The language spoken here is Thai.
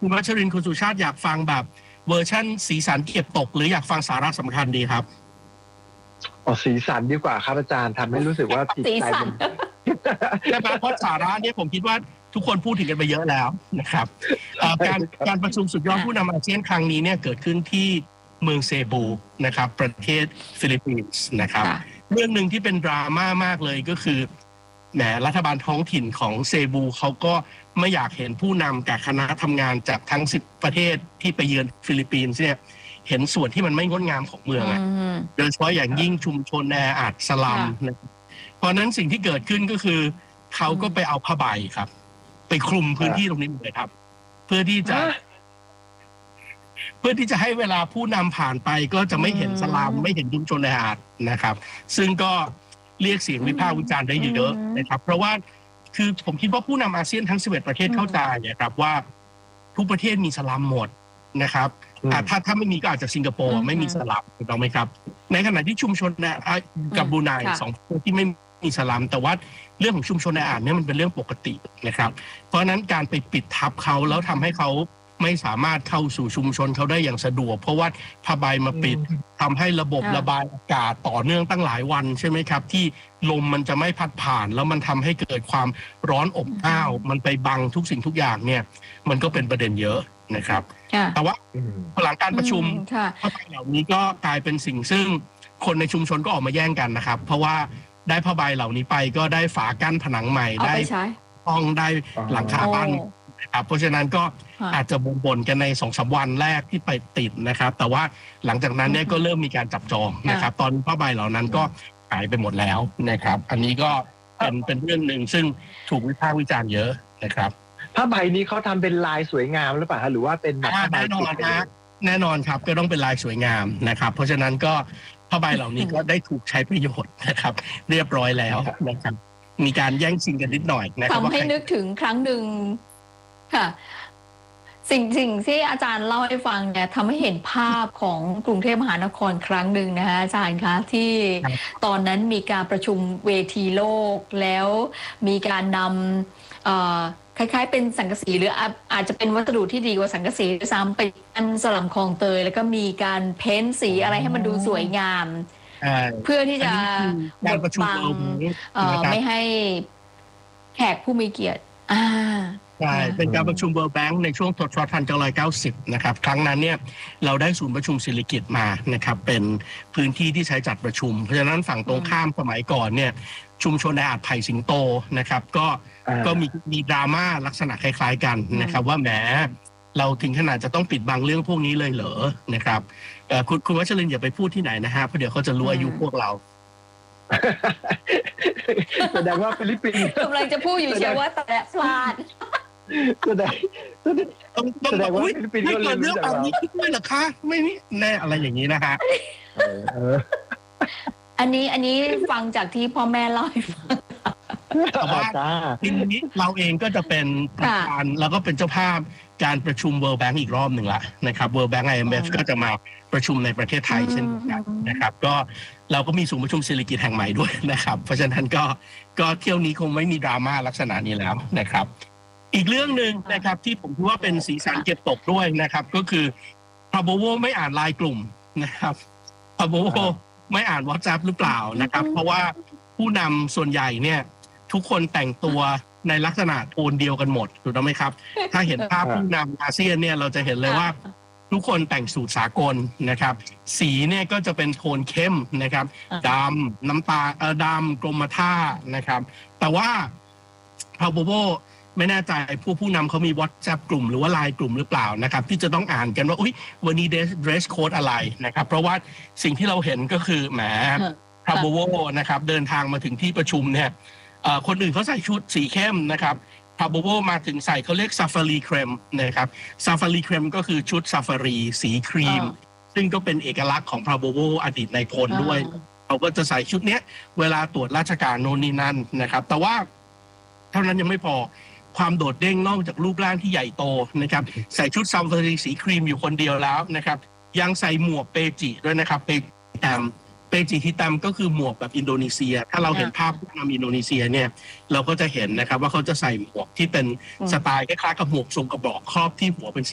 คุณวัชรินทร์คุณสุชาติอยากฟังแบบเวอร์ชั่นสีสันเก็บตกหรืออยากฟังสาระสำคัญดีครับสีสันดีกว่าครับอาจารย์ทำให้รู้สึกว่าจิตใจมันใช่ไหมเพราะสาระเนี่ยผมคิดว่าทุกคนพูดถึงกันไปเยอะแล้วนะครับการประชุมสุดยอดผู้นำอาเซียนครั้งนี้เนี่ยเกิดขึ้นที่เมืองเซบูนะครับประเทศฟิลิปปินส์นะครับเรื่องหนึ่งที่เป็นดราม่ามากเลยก็คือแหมรัฐบาลท้องถิ่นของเซบูเขาก็ไม่อยากเห็นผู้นำกับคณะทำงานจากทั้ง10ประเทศที่ไปเยือนฟิลิปปินส์เนี่ยเห็นส่วนที่มันไม่งดงามของเมืองโดยเฉพาะอย่างยิ่งชุมชนแออัดสลัมเพราะนั้นสิ่งที่เกิดขึ้นก็คือเขาก็ไปเอาผ้าใบครับไปคลุมพื้นที่ตรงนี้เลยครับเพื่อที่จะให้เวลาผู้นำผ่านไปก็จะไม่เห็นสลัมไม่เห็นชุมชนแออัดนะครับซึ่งก็เรียกเสียงวิพากษ์วิจารณ์ได้เยอะนะครับเพราะว่าคือผมคิดว่าผู้นำอาเซียนทั้ง11ประเทศเข้าใจนะครับว่าทุกประเทศมีสลัมหมดนะครับถ้าไม่มีก็อาจจะสิงคโปร์ไม่มีสลัมถูกต้องไหมครับในขณะที่ชุมชนกับบรูไน2ประเทศที่ไม่มีสลัมแต่ว่าเรื่องของชุมชนในอ่านเนี่ยมันเป็นเรื่องปกตินะครับเพราะฉะนั้นการไปปิดทับเขาแล้วทำให้เขาไม่สามารถเข้าสู่ชุมชนเขาได้อย่างสะดวกเพราะว่าผ้าใบมาปิดทำให้ระบบระบายอากาศต่อเนื่องตั้งหลายวันใช่ไหมครับที่ลมมันจะไม่พัดผ่านแล้วมันทำให้เกิดความร้อนอบอ้าวมันไปบังทุกสิ่งทุกอย่างเนี่ยมันก็เป็นประเด็นเยอะนะครับแต่ว่าหลังการประชุมผ้าใบเหล่านี้ก็กลายเป็นสิ่งซึ่งคนในชุมชนก็ออกมาแย่งกันนะครับเพราะว่าได้ผ้าใบเหล่านี้ไปก็ได้ฝากั้นผนังใหม่ได้ห้องได้หลังคาบ้านนะครับเพราะฉะนั้นก็อาจจะบ่นกันใน 2-3 วันแรกที่ไปติดนะครับแต่ว่าหลังจากนั้นเนี่ยก็เริ่มมีการจับจองนะครับตอนผ้าใบเหล่านั้นก็หายไปหมดแล้วนะครับอันนี้ก็เป็นเรื่องหนึ่งซึ่งถูกวิพากษ์วิจารณ์เยอะนะครับผ้าใบนี้เขาทำเป็นลายสวยงามหรือเปล่าหรือว่าเป็นแบบแน่นอนนะแน่นอนครับก็ต้องเป็นลายสวยงามนะครับเพราะฉะนั้นก็ผ้าใบเหล่านี้ก็ได้ถูกใช้ประโยชน์นะครับเรียบร้อยแล้วนะครับมีการแย่งชิงกันนิดหน่อยนะครับทำให้นึกถึงครั้งหนึ่งค่ะสิ่งที่อาจารย์เล่าให้ฟังเนี่ยทำให้เห็นภาพของกรุงเทพมหานครครั้งหนึ่งนะคะอาจารย์คะที่ตอนนั้นมีการประชุมเวทีโลกแล้วมีการนำคล้ายๆเป็นสังกะสีหรืออาจจะเป็นวัสดุที่ดีกว่าสังกะสีด้วยซ้ำไปอันสลัมคลองเตยแล้วก็มีการเพ้นสีอะไรให้มันดูสวยงามเพื่อที่จะบดบังไม่ให้แขกผู้มีเกียรติใช่เป็นการประชุม World Bank ในช่วงทศวรรษ1990นะครับครั้งนั้นเนี่ยเราได้ศูนย์ประชุมศิริกิติ์มานะครับเป็นพื้นที่ที่ใช้จัดประชุมเพราะฉะนั้นฝั่งตรงข้ามสมัยก่อนเนี่ยชุมชนแออัดไผ่สิงโตนะครับก็มีดราม่าลักษณะคล้ายๆกันนะครับว่าแหมเราถึงขนาดจะต้องปิดบังเรื่องพวกนี้เลยเหรอนะครับคุณวัชรินทร์อย่าไปพูดที่ไหนนะฮะเพราะเดี๋ยวเขาจะรู้อายุพวกเราแสดงว่าฟิลิปปินส์กำลังจะพูดอยู่เชียวว่าแต่พลาดแสดงว่าฟิลิปปินส์ไม่เกิดเรื่องแบบนี้ขึ้นด้วยเหรอคะไม่นี่แน่อะไรอย่างนี้นะฮะอันนี้ฟังจากที่พ่อแม่เล่าให้ฟังแต่ว่าทีนี้เราเองก็จะเป็นประธานแล้วก็เป็นเจ้าภาพการประชุม World Bank อีกรอบหนึ่งละนะครับ World Bank IMF ก็จะมาประชุมในประเทศไทยเช่นกันนะครับก็เราก็มีศูนย์ประชุมศิริกิติ์แห่งใหม่ด้วยนะครับเพราะฉะนั้นก็เที่ยวนี้คงไม่มีดราม่าลักษณะนี้แล้วนะครับอีกเรื่องหนึ่งนะครับที่ผมคิดว่าเป็นสีสันเก็บตกด้วยนะครับก็คือพาโบโวไม่อ่านไลน์กลุ่มนะครับพาโบโวไม่อ่าน WhatsApp หรือเปล่านะครับเพราะว่าผู้นำส่วนใหญ่เนี่ยทุกคนแต่งตัวในลักษณะโทนเดียวกันหมดถูกต้องไหมครับถ้าเห็นภาพผู้นำอาเซียนเนี่ยเราจะเห็นเลยว่าทุกคนแต่งสูทสากลนะครับสีเนี่ยก็จะเป็นโทนเข้มนะครับดำน้ำตาดำกรมท่านะครับแต่ว่าพาโบโวไม่แน่ใจผู้นำเขามี WhatsApp กลุ่มหรือว่า LINE กลุ่มหรือเปล่านะครับที่จะต้องอ่านกันว่าอุ๊ยวันนี้ dress code อะไรนะครับเพราะว่าสิ่งที่เราเห็นก็คือแหมพาโบโวนะครับเดินทางมาถึงที่ประชุมเนี่ยคนอื่นเขาใส่ชุดสีเข้มนะครับพาโบโวมาถึงใส่เขาเรียกซาฟารีเครมนะครับซาฟารีเครมก็คือชุดซาฟารีสีครีมซึ่งก็เป็นเอกลักษณ์ของพาโบโวอดีตนายพลด้วยเขาก็จะใส่ชุดเนี้ยเวลาตรวจราชการโน่นนี่นั่นนะครับแต่ว่าเท่านั้นยังไม่พอความโดดเด้งนอกจากรูปร่างที่ใหญ่โตนะครับใส่ชุดซาฟารีสีครีมอยู่คนเดียวแล้วนะครับยังใส่หมวกเปจิด้วยนะครับเปจิฮิตัมก็คือหมวกแบบอินโดนีเซียถ้าเราเห็นภาพผู้นำอินโดนีเซียเนี่ยเราก็จะเห็นนะครับว่าเขาจะใส่หมวกที่เป็นสไตล์คล้ายๆกับหมวกทรงกระบอกครอบที่หัวเป็น